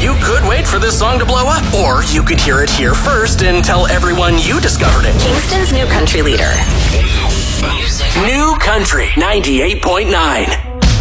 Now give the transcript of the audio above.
You could wait for this song to blow up, or you could hear it here first and tell everyone you discovered it. Kingston's new country leader. New Country 98.9.